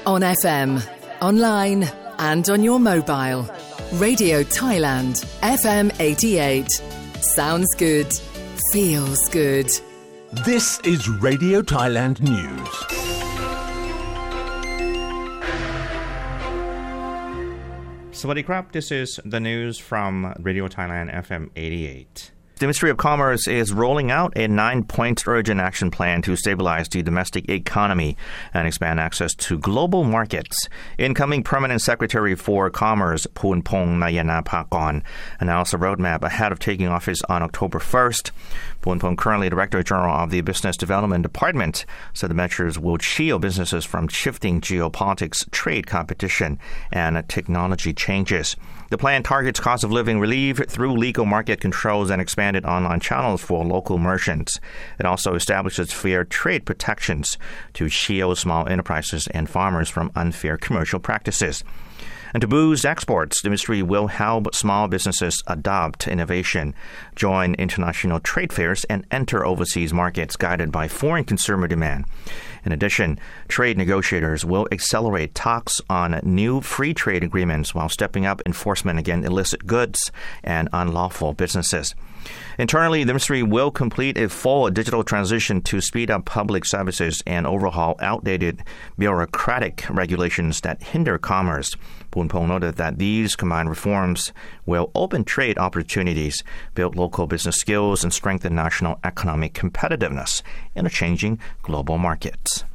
On FM, online and on your mobile. Radio Thailand, FM 88. Sounds good. Feels good. This is Radio Thailand News. Sawadee krap, this is the news from Radio Thailand FM 88. The Ministry of Commerce is rolling out a 9-point urgent action plan to stabilize the domestic economy and expand access to global markets. Incoming Permanent Secretary for Commerce, Poonpong Nayanapakon, announced a roadmap ahead of taking office on October 1st. Poonpong, currently Director General of the Business Development Department, said the measures will shield businesses from shifting geopolitics, trade competition, and technology changes. The plan targets cost of living relief through legal market controls and expanded online channels for local merchants. It also establishes fair trade protections to shield small enterprises and farmers from unfair commercial practices. And to boost exports, the ministry will help small businesses adopt innovation, join international trade fairs, and enter overseas markets guided by foreign consumer demand. In addition, trade negotiators will accelerate talks on new free trade agreements while stepping up enforcement against illicit goods and unlawful businesses. Internally, the ministry will complete a full digital transition to speed up public services and overhaul outdated bureaucratic regulations that hinder commerce. Poonpong noted that these combined reforms will open trade opportunities, build local business skills, and strengthen national economic competitiveness in a changing global market.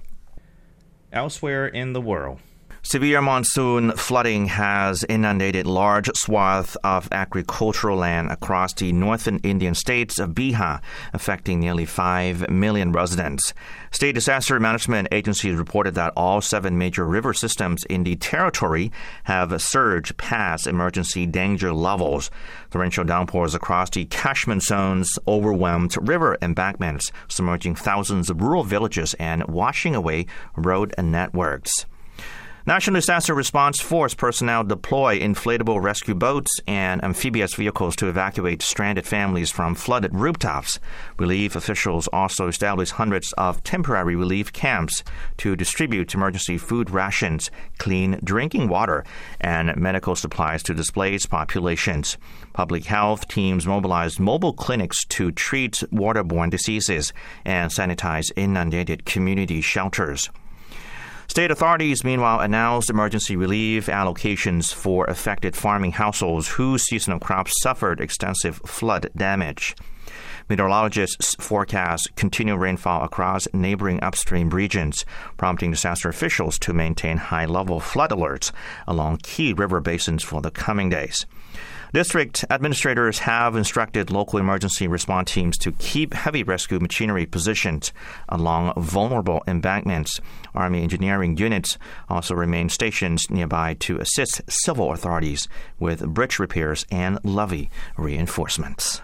Elsewhere in the world, severe monsoon flooding has inundated large swaths of agricultural land across the northern Indian states of Bihar, affecting nearly 5 million residents. State disaster management agencies reported that all 7 major river systems in the territory have surged past emergency danger levels. Torrential downpours across the catchment zones overwhelmed river embankments, submerging thousands of rural villages and washing away road networks. National Disaster Response Force personnel deploy inflatable rescue boats and amphibious vehicles to evacuate stranded families from flooded rooftops. Relief officials also established hundreds of temporary relief camps to distribute emergency food rations, clean drinking water, and medical supplies to displaced populations. Public health teams mobilized mobile clinics to treat waterborne diseases and sanitize inundated community shelters. State authorities, meanwhile, announced emergency relief allocations for affected farming households whose seasonal crops suffered extensive flood damage. Meteorologists forecast continued rainfall across neighboring upstream regions, prompting disaster officials to maintain high-level flood alerts along key river basins for the coming days. District administrators have instructed local emergency response teams to keep heavy rescue machinery positioned along vulnerable embankments. Army engineering units also remain stationed nearby to assist civil authorities with bridge repairs and levee reinforcements.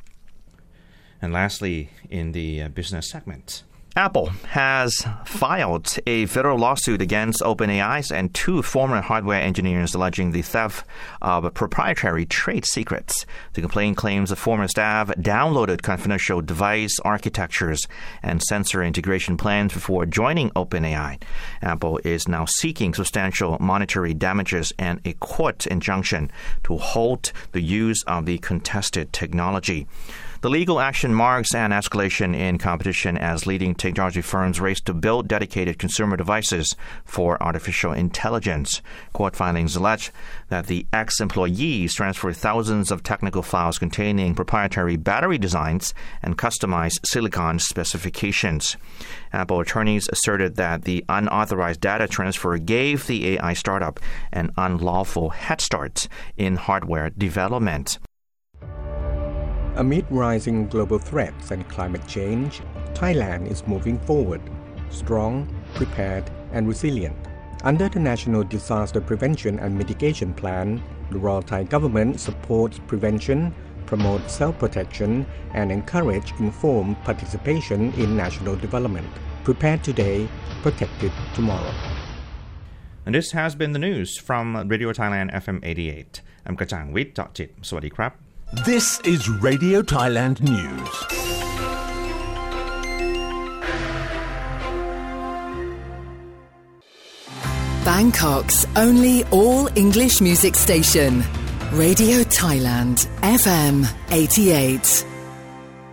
And lastly, in the business segment, Apple has filed a federal lawsuit against OpenAI and 2 former hardware engineers alleging the theft of proprietary trade secrets. The complaint claims the former staff downloaded confidential device architectures and sensor integration plans before joining OpenAI. Apple is now seeking substantial monetary damages and a court injunction to halt the use of the contested technology. The legal action marks an escalation in competition as leading technology firms race to build dedicated consumer devices for artificial intelligence. Court filings allege that the ex-employees transferred thousands of technical files containing proprietary battery designs and customized silicon specifications. Apple attorneys asserted that the unauthorized data transfer gave the AI startup an unlawful head start in hardware development. Amid rising global threats and climate change, Thailand is moving forward, strong, prepared, and resilient. Under the National Disaster Prevention and Mitigation Plan, the Royal Thai government supports prevention, promotes self-protection, and encourages informed participation in national development. Prepared today, protected tomorrow. And this has been the news from Radio Thailand FM 88. I'm Kachang Wit Jit. Sawadee krap. This is Radio Thailand News. Bangkok's only all-English music station. Radio Thailand, FM 88.